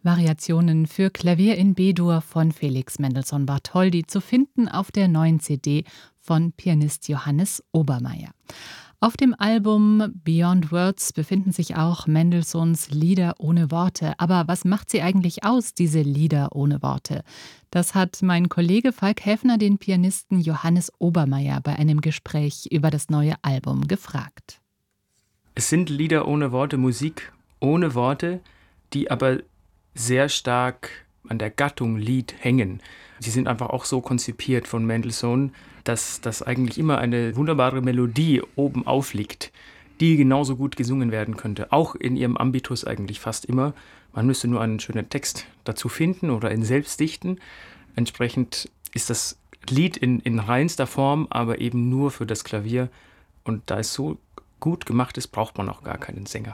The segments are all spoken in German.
Variationen für Klavier in B-Dur von Felix Mendelssohn Bartholdy zu finden auf der neuen CD von Pianist Johannes Obermaier. Auf dem Album Beyond Words befinden sich auch Mendelssohns Lieder ohne Worte. Aber was macht sie eigentlich aus, diese Lieder ohne Worte? Das hat mein Kollege Falk Häfner den Pianisten Johannes Obermaier bei einem Gespräch über das neue Album gefragt. Es sind Lieder ohne Worte, Musik ohne Worte, die aber sehr stark an der Gattung Lied hängen. Sie sind einfach auch so konzipiert von Mendelssohn, dass das eigentlich immer eine wunderbare Melodie oben aufliegt, die genauso gut gesungen werden könnte. Auch in ihrem Ambitus eigentlich fast immer. Man müsste nur einen schönen Text dazu finden oder ihn selbst dichten. Entsprechend ist das Lied in reinster Form, aber eben nur für das Klavier. Und da es so gut gemacht ist, braucht man auch gar keinen Sänger.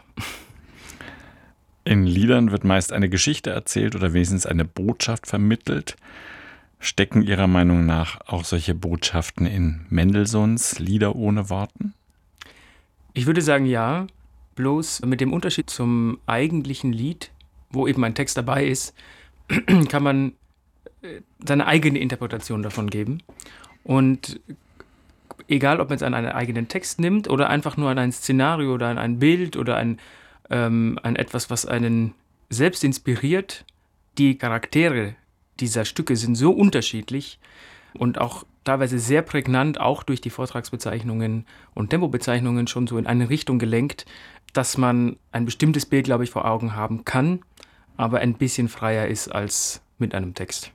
In Liedern wird meist eine Geschichte erzählt oder wenigstens eine Botschaft vermittelt. Stecken Ihrer Meinung nach auch solche Botschaften in Mendelssohns Lieder ohne Worten? Ich würde sagen, ja, bloß mit dem Unterschied zum eigentlichen Lied, wo eben ein Text dabei ist, kann man seine eigene Interpretation davon geben. Und egal, ob man jetzt an einen eigenen Text nimmt oder einfach nur an ein Szenario oder an ein Bild oder an etwas, was einen selbst inspiriert, die Charaktere dieser Stücke sind so unterschiedlich und auch teilweise sehr prägnant, auch durch die Vortragsbezeichnungen und Tempobezeichnungen schon so in eine Richtung gelenkt, dass man ein bestimmtes Bild, glaube ich, vor Augen haben kann, aber ein bisschen freier ist als mit einem Text.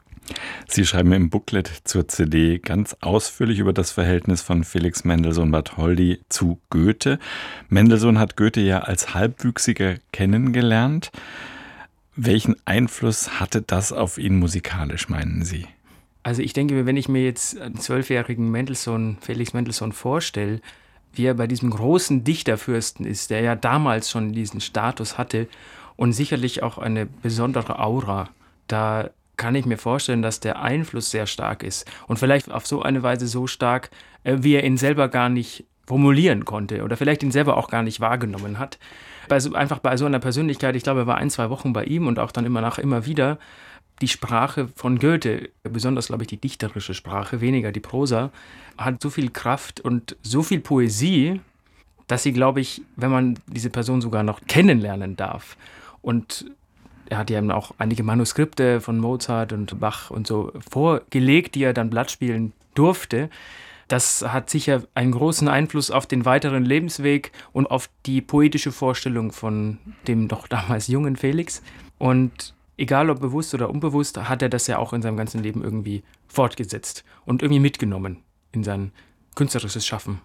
Sie schreiben im Booklet zur CD ganz ausführlich über das Verhältnis von Felix Mendelssohn Bartholdy zu Goethe. Mendelssohn hat Goethe ja als Halbwüchsiger kennengelernt. Welchen Einfluss hatte das auf ihn musikalisch, meinen Sie? Also ich denke, wenn ich mir jetzt einen 12-jährigen Felix Mendelssohn vorstelle, wie er bei diesem großen Dichterfürsten ist, der ja damals schon diesen Status hatte und sicherlich auch eine besondere Aura, da kann ich mir vorstellen, dass der Einfluss sehr stark ist und vielleicht auf so eine Weise so stark, wie er ihn selber gar nicht formulieren konnte oder vielleicht ihn selber auch gar nicht wahrgenommen hat. Einfach bei so einer Persönlichkeit, ich glaube, er war 1-2 Wochen bei ihm und auch dann immer wieder, die Sprache von Goethe, besonders, glaube ich, die dichterische Sprache, weniger die Prosa, hat so viel Kraft und so viel Poesie, dass sie, glaube ich, wenn man diese Person sogar noch kennenlernen darf und er hat ja auch einige Manuskripte von Mozart und Bach und so vorgelegt, die er dann blattspielen durfte. Das hat sicher einen großen Einfluss auf den weiteren Lebensweg und auf die poetische Vorstellung von dem doch damals jungen Felix. Und egal ob bewusst oder unbewusst, hat er das ja auch in seinem ganzen Leben irgendwie fortgesetzt und irgendwie mitgenommen in sein künstlerisches Schaffen.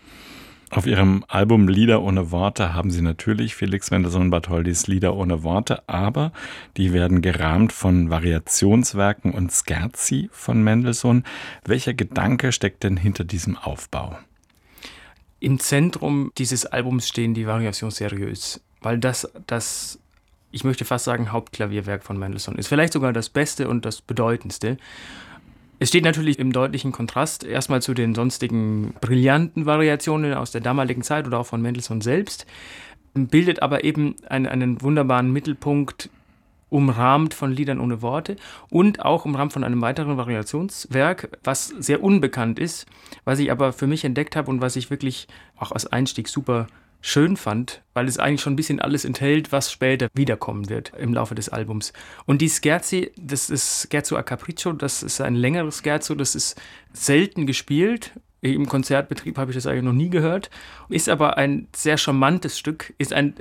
Auf Ihrem Album Lieder ohne Worte haben Sie natürlich Felix Mendelssohn Bartholdys Lieder ohne Worte, aber die werden gerahmt von Variationswerken und Scherzi von Mendelssohn. Welcher Gedanke steckt denn hinter diesem Aufbau? Im Zentrum dieses Albums stehen die Variations sérieuses, weil das, ich möchte fast sagen, Hauptklavierwerk von Mendelssohn ist. Vielleicht sogar das Beste und das Bedeutendste. Es steht natürlich im deutlichen Kontrast erstmal zu den sonstigen brillanten Variationen aus der damaligen Zeit oder auch von Mendelssohn selbst, bildet aber eben einen wunderbaren Mittelpunkt, umrahmt von Liedern ohne Worte und auch umrahmt von einem weiteren Variationswerk, was sehr unbekannt ist, was ich aber für mich entdeckt habe und was ich wirklich auch als Einstieg super schön fand, weil es eigentlich schon ein bisschen alles enthält, was später wiederkommen wird im Laufe des Albums. Und die Scherzi, das ist Scherzo a Capriccio, das ist ein längeres Scherzo, das ist selten gespielt. Im Konzertbetrieb habe ich das eigentlich noch nie gehört. Ist aber ein sehr charmantes Stück, ist ein